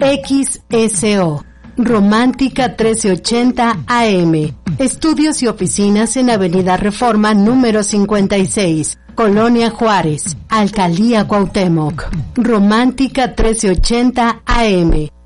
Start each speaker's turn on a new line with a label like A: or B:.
A: XSO, Romántica 1380 AM. Estudios y oficinas en Avenida Reforma número 56, Colonia Juárez, Alcaldía Cuauhtémoc. Romántica 1380 AM.